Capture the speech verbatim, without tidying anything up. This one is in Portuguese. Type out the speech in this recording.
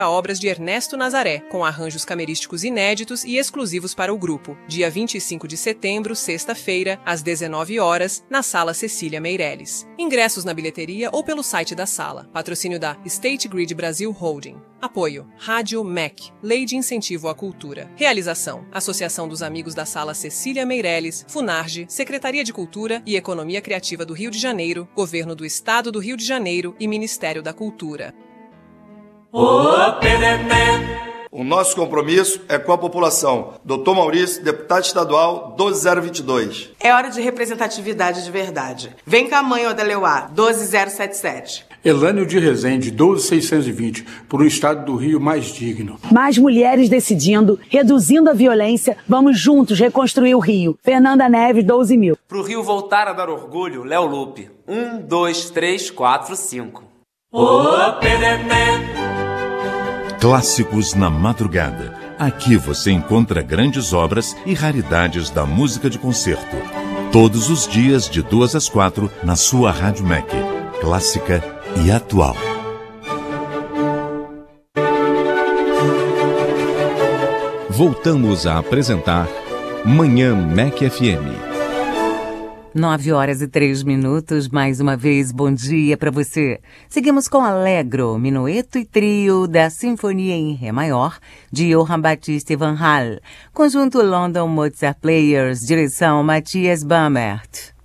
obras de Ernesto Nazaré, com arranjos camerísticos inéditos e exclusivos para o grupo, dia vinte e cinco de setembro, sexta-feira, às dezenove horas, na Sala Cecília Meirelles. Ingressos na bilheteria ou pelo site da sala. Patrocínio da State Grid Brasil Holding. Apoio: Rádio M E C, Lei de Incentivo à Cultura. Realização: Associação dos Amigos da Sala Cecília Meirelles, Funarge, Secretaria de Cultura e Economia Criativa do Rio de Janeiro, Governo do Estado do Rio de Janeiro e Ministério da Cultura. O nosso compromisso é com a população. doutor Maurício, deputado estadual doze zero vinte e dois. É hora de representatividade de verdade. Vem cá, mãe Odeleuá, doze zero setenta e sete. Elânio de Resende, doze seiscentos e vinte, por um estado do Rio mais digno. Mais mulheres decidindo, reduzindo a violência, vamos juntos reconstruir o Rio. Fernanda Neves, doze mil. Pro Rio voltar a dar orgulho, Léo Lupe, um, dois, três, quatro, cinco. Clássicos na madrugada. Aqui você encontra grandes obras e raridades da música de concerto. Todos os dias, de duas às quatro, na sua Rádio M E C. Clássica e atual. Voltamos a apresentar Manhã M E C F M. Nove horas e três minutos, mais uma vez, bom dia para você. Seguimos com Allegro, minueto e trio da Sinfonia em Ré Maior, de Johann Baptiste Van Hal. Conjunto London Mozart Players, direção Matthias Bamert.